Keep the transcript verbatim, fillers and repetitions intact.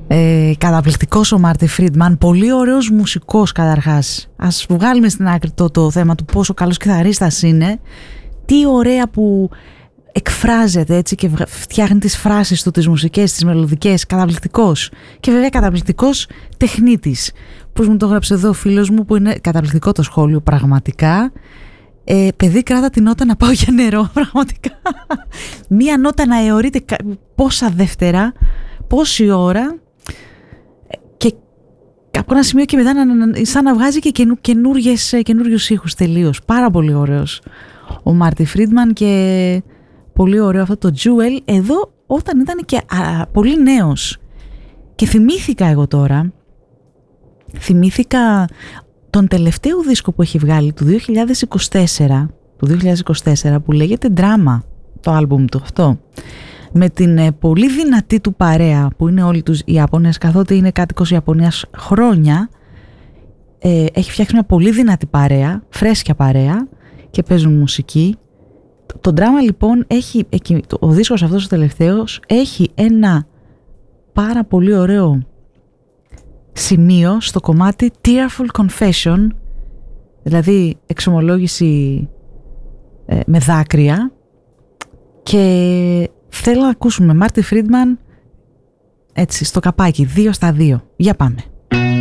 Ε, καταπληκτικός ο Μάρτιν Φρίντμαν, πολύ ωραίος μουσικός καταρχάς. Ας βγάλουμε στην άκρη το, το θέμα του πόσο καλός κιθαρίστας είναι. Τι ωραία που εκφράζεται έτσι και φτιάχνει τις φράσεις του, τις μουσικές, τις μελωδικές. Καταπληκτικός. Και βέβαια καταπληκτικός τεχνίτης. Πώς μου το έγραψε εδώ ο φίλος μου, που είναι καταπληκτικό το σχόλιο πραγματικά. Ε, παιδί, κράτα την νότα να πάω για νερό, πραγματικά. Μία νότα να αιωρείται πόσα δεύτερα, πόση ώρα, και από ένα σημείο και μετά σαν να βγάζει και καινούριους ήχους τελείως. Πάρα πολύ ωραίος ο Μάρτιν Φρίντμαν και πολύ ωραίο αυτό το Jewel εδώ όταν ήταν και α, πολύ νέος. Και θυμήθηκα εγώ τώρα, θυμήθηκα τον τελευταίο δίσκο που έχει βγάλει του δύο χιλιάδες είκοσι τέσσερα, του δύο χιλιάδες είκοσι τέσσερα, που λέγεται Drama, το άλμπουμ του αυτό, με την ε, πολύ δυνατή του παρέα που είναι όλοι τους Ιάπωνες, καθότι είναι κάτοικος Ιαπωνίας χρόνια. ε, έχει φτιάξει μια πολύ δυνατή παρέα, φρέσκια παρέα, και παίζουν μουσική. Το, το Drama λοιπόν έχει, εκεί, το, ο δίσκος αυτός ο τελευταίος έχει ένα πάρα πολύ ωραίο σημείο στο κομμάτι Tearful Confession, δηλαδή εξομολόγηση ε, με δάκρυα, και θέλω να ακούσουμε Μάρτιν Φρίντμαν έτσι στο καπάκι, δύο στα δύο. Για πάμε.